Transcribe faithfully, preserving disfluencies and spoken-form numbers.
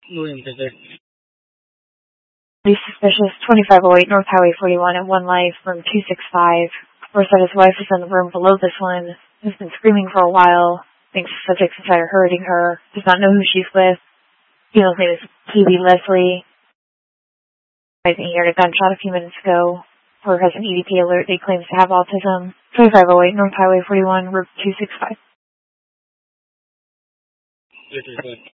Moving visit. Pretty suspicious. twenty-five oh eight North Highway forty-one at One Life, room two six five. Reports that his wife is in the room below this one. Has been screaming for a while. Thinks the subject's inside are hurting her. Does not know who she's with. Female's name is Kiwi Leslie. I think he heard a gunshot a few minutes ago. Her has an E D P alert. He claims to have autism. twenty-five oh eight North Highway forty-one, room two six five. This is good.